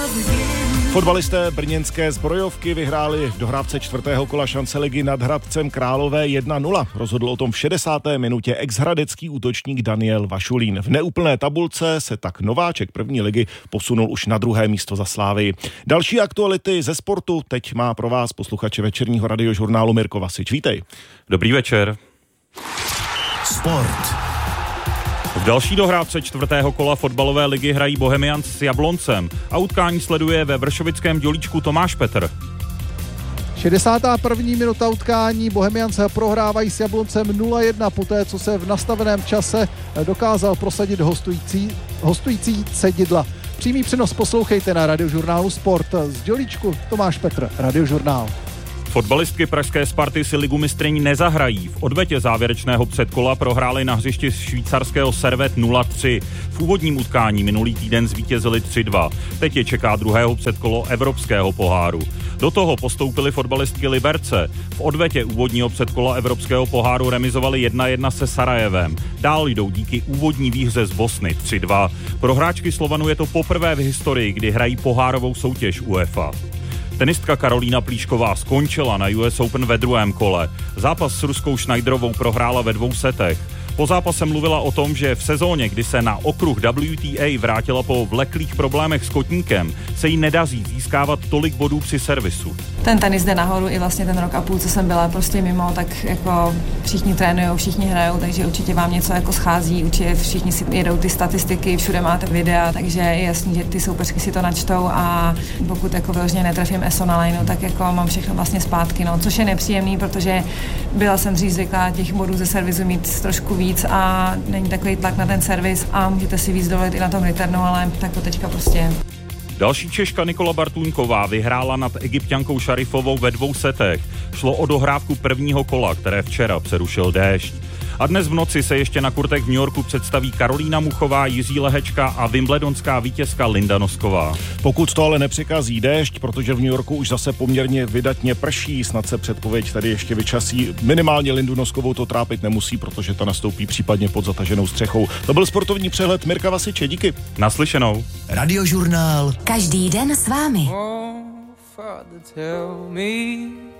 Fotbalisté brněnské Zbrojovky vyhráli v dohrávce 4. kola šance ligy nad Hradcem Králové 1-0. Rozhodl o tom v 60. minutě exhradecký útočník Daniel Vašulín. V neúplné tabulce se tak nováček první ligy posunul už na 2. místo za Slávii. Další aktuality ze sportu teď má pro vás posluchače večerního radiožurnálu Mirko Vasič. Vítej. Dobrý večer. Sport. V další dohrávce 4. kola fotbalové ligy hrají Bohemians s Jabloncem a utkání sleduje ve vršovickém Dělíčku Tomáš Petr. 61. minuta utkání, Bohemians prohrávají s Jabloncem 0-1 poté, co se v nastaveném čase dokázal prosadit hostující Cedidla. Přímý přenos poslouchejte na radiožurnálu Sport. Z Dělíčku Tomáš Petr, radiožurnál. Fotbalistky pražské Sparty si ligu mistryň nezahrají. V odvetě závěrečného předkola prohráli na hřišti švýcarského Servet 0-3. V úvodním utkání minulý týden zvítězili 3-2. Teď je čeká druhého předkolo Evropského poháru. Do toho postoupili fotbalistky Liberce. V odvetě úvodního předkola Evropského poháru remizovali 1-1 se Sarajevem. Dál jdou díky úvodní výhře z Bosny 3-2. Pro hráčky Slovanu je to poprvé v historii, kdy hrají pohárovou soutěž UEFA. Tenistka Karolína Plíšková skončila na US Open ve druhém kole. Zápas s Ruskou Schneiderovou prohrála ve 2 setech. Po zápase mluvila o tom, že v sezóně, kdy se na okruh WTA vrátila po vleklých problémech s kotníkem, se jí nedaří získávat tolik bodů při servisu. Ten tenis jde nahoru i vlastně ten rok a půl, co jsem byla prostě mimo, tak jako všichni trénujou, všichni hrajou, takže určitě vám něco jako schází, určitě všichni si jedou ty statistiky, všude máte videa, takže je jasný, že ty soupeřky si to načtou a pokud jako vyloženě netrefím ESO na lineu, tak jako mám všechno vlastně zpátky, no, což je nepříjemný, protože byla jsem dřív zvyklá těch bodů ze servisu mít trošku víc a není takový tlak na ten servis a můžete si víc dovolit i na tom returnu, ale tak to teďka prostě je. Další Češka Nikola Bartůňková vyhrála nad Egypťankou Šarifovou ve 2 setech. Šlo o dohrávku prvního kola, které včera přerušil déšť. A dnes v noci se ještě na kurtech v New Yorku představí Karolína Muchová, Jiří Lehečka a wimbledonská vítězka Linda Nosková. Pokud to ale nepřekazí déšť, protože v New Yorku už zase poměrně vydatně prší, snad se předpověď tady ještě vyčasí. Minimálně Lindu Noskovou to trápit nemusí, protože ta nastoupí případně pod zataženou střechou. To byl sportovní přehled Mirka Vasiče, díky. Naslyšenou. Radiožurnál. Každý den s vámi. Oh, Father, tell me